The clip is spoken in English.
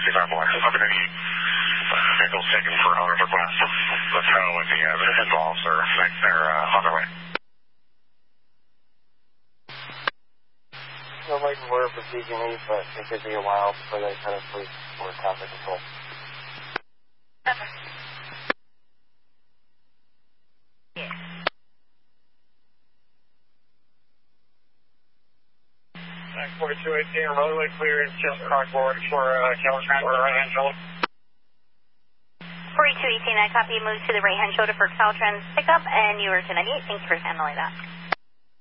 boy. I've been any vehicles taken for owner's request. The tow and the involves are on their way. No like we're besieging these, but it could be a while before they kind of sleep or traffic control. Okay. Yeah. 4218, roadway clearance, just cross forward for Caltrans or right-hand shoulder. 4218, I copy. Move to the right-hand shoulder for Caltrans pickup, and you are 298. Thanks for handling that.